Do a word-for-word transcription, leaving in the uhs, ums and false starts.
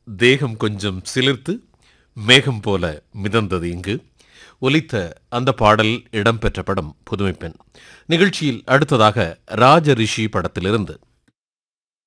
தேகம் கொஞ்சம் சிலிர்த்து மேகம் போல மிதந்தது இங்கு ஒலித்த அந்த பாடல் இடம்பெற்ற படம் புதுமைப்பெண். நிகழ்ச்சியில் அடுத்ததாக ராஜ ரிஷி படத்திலிருந்து